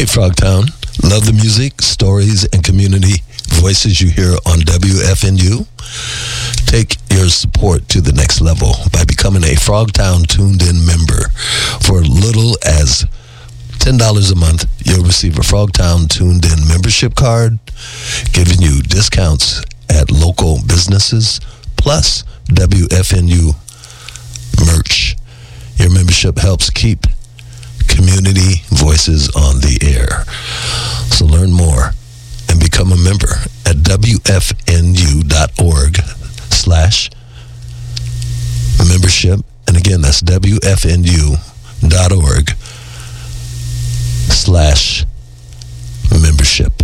Hey, Frogtown. Love the music, stories, and community voices you hear on WFNU? Take your support to the next level by becoming a Frogtown Tuned In member. For little as $10 a month, you'll receive a Frogtown Tuned In membership card, giving you discounts at local businesses, plus WFNU merch. Your membership helps keep community voices on the air. So learn more and become a member at WFNU.org/membership. And again, that's WFNU.org/membership.